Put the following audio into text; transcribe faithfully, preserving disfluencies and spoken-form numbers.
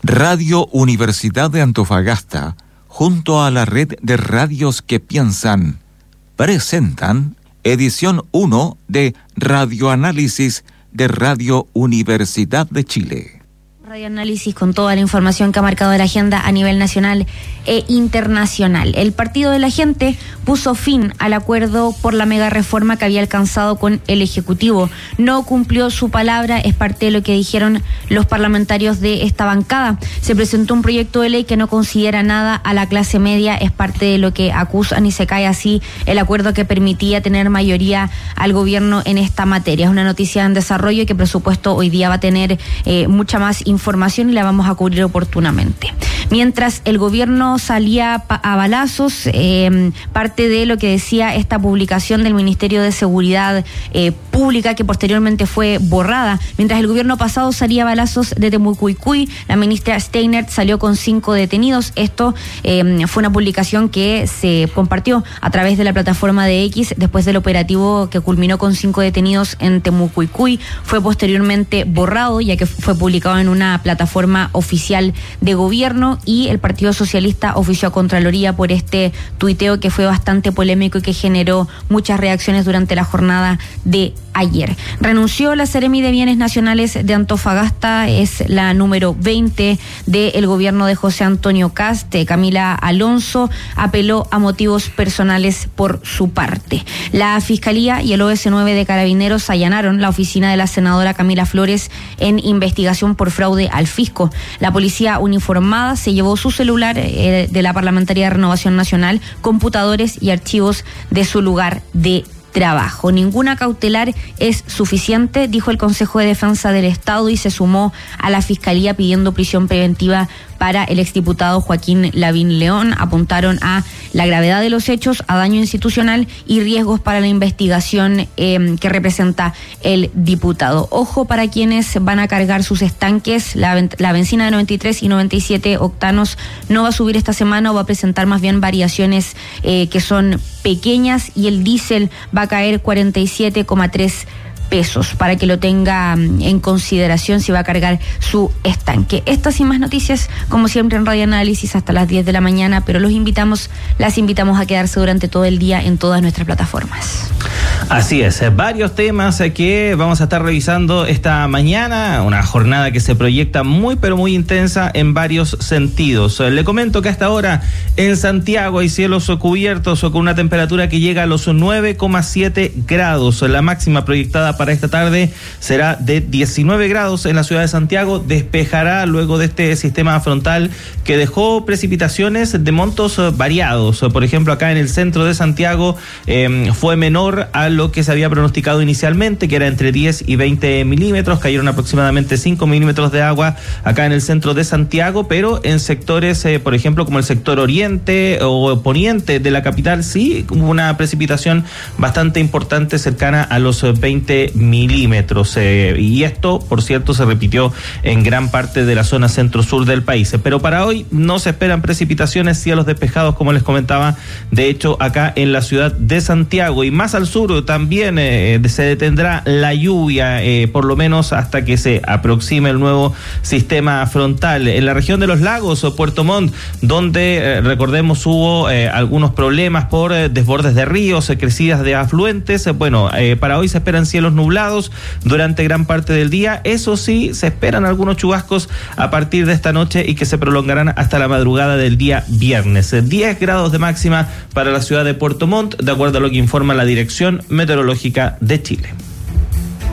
Radio Universidad de Antofagasta, junto a la red de radios que piensan, presentan edición uno de Radioanálisis de Radio Universidad de Chile. Radioanálisis con toda la información que ha marcado la agenda a nivel nacional e internacional. El Partido de la Gente puso fin al acuerdo por la mega reforma que había alcanzado con el Ejecutivo. No cumplió su palabra, es parte de lo que dijeron los parlamentarios de esta bancada. Se presentó un proyecto de ley que no considera nada a la clase media, es parte de lo que acusan y se cae así el acuerdo que permitía tener mayoría al gobierno en esta materia. Es una noticia en desarrollo y que por supuesto hoy día va a tener eh, mucha más información. información y la vamos a cubrir oportunamente. Mientras el gobierno salía a balazos, eh, parte de lo que decía esta publicación del Ministerio de Seguridad eh, Pública, que posteriormente fue borrada. Mientras el gobierno pasado salía a balazos de Temucuicui, la ministra Steinert salió con cinco detenidos. Esto eh, fue una publicación que se compartió a través de la plataforma de X después del operativo que culminó con cinco detenidos en Temucuicui. Fue posteriormente borrado, ya que fue publicado en una plataforma oficial de gobierno, y el Partido Socialista ofició a Contraloría por este tuiteo que fue bastante polémico y que generó muchas reacciones durante la jornada de ayer. Renunció la Seremi de Bienes Nacionales de Antofagasta, es la número veinte del gobierno de José Antonio Kast. Camila Alonso apeló a motivos personales por su parte. La Fiscalía y el O S nueve de Carabineros allanaron la oficina de la senadora Camila Flores en investigación por fraude al fisco. La policía uniformada se llevó su celular eh, de la Parlamentaria de Renovación Nacional, computadores y archivos de su lugar de trabajo. Ninguna cautelar es suficiente, dijo el Consejo de Defensa del Estado, y se sumó a la Fiscalía pidiendo prisión preventiva para el exdiputado Joaquín Lavín León. Apuntaron a la gravedad de los hechos, a daño institucional y riesgos para la investigación eh, que representa el diputado. Ojo para quienes van a cargar sus estanques, la, la benzina de noventa y tres y noventa y siete octanos no va a subir esta semana, o va a presentar más bien variaciones eh, que son pequeñas, y el diésel va a caer cuarenta y siete coma tres pesos, para que lo tenga en consideración si va a cargar su estanque. Estas y más noticias, como siempre, en Radioanálisis hasta las diez de la mañana, pero los invitamos, las invitamos a quedarse durante todo el día en todas nuestras plataformas. Así es, varios temas que vamos a estar revisando esta mañana, una jornada que se proyecta muy pero muy intensa en varios sentidos. Le comento que hasta ahora en Santiago hay cielos cubiertos con una temperatura que llega a los nueve coma siete grados. La máxima proyectada para esta tarde será de diecinueve grados en la ciudad de Santiago. Despejará luego de este sistema frontal que dejó precipitaciones de montos variados. Por ejemplo, acá en el centro de Santiago eh, fue menor a lo que se había pronosticado inicialmente, que era entre diez y veinte milímetros. Cayeron aproximadamente cinco milímetros de agua acá en el centro de Santiago, pero en sectores, eh, por ejemplo, como el sector oriente o poniente de la capital, sí hubo una precipitación bastante importante, cercana a los veinte milímetros. Eh, y esto, por cierto, se repitió en gran parte de la zona centro-sur del país. Pero para hoy no se esperan precipitaciones, cielos despejados, como les comentaba, de hecho, acá en la ciudad de Santiago. Y más al sur también eh, se detendrá la lluvia, eh, por lo menos hasta que se aproxime el nuevo sistema frontal. En la región de los lagos, o Puerto Montt, donde, eh, recordemos, hubo eh, algunos problemas por eh, desbordes de ríos, eh, crecidas de afluentes. Eh, bueno, eh, para hoy se esperan cielos nublados durante gran parte del día. Eso sí, se esperan algunos chubascos a partir de esta noche y que se prolongarán hasta la madrugada del día viernes. diez grados de máxima para la ciudad de Puerto Montt, de acuerdo a lo que informa la Dirección Meteorológica de Chile.